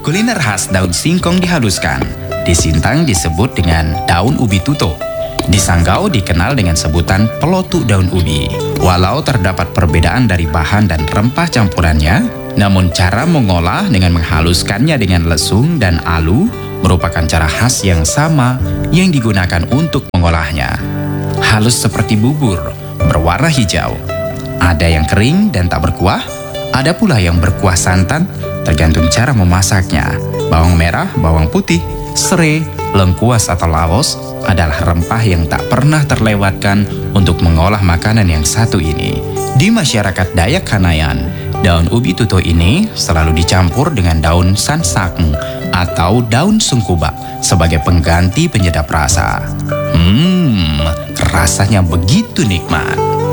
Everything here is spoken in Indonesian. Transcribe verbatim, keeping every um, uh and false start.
Kuliner khas daun singkong dihaluskan. Di Sintang disebut dengan daun ubi tuto. Di Sanggau dikenal dengan sebutan pelotuk daun ubi. Walau terdapat perbedaan dari bahan dan rempah campurannya, namun cara mengolah dengan menghaluskannya dengan lesung dan alu merupakan cara khas yang sama yang digunakan untuk mengolahnya. Halus seperti bubur, berwarna hijau. Ada yang kering dan tak berkuah, ada pula yang berkuah santan, tergantung cara memasaknya. Bawang merah, bawang putih, serai, lengkuas atau laos adalah rempah yang tak pernah terlewatkan untuk mengolah makanan yang satu ini. Di masyarakat Dayak Kanayan, daun ubi tuto ini selalu dicampur dengan daun sansakeng atau daun sungkuba sebagai pengganti penyedap rasa. Hmm, rasanya begitu nikmat.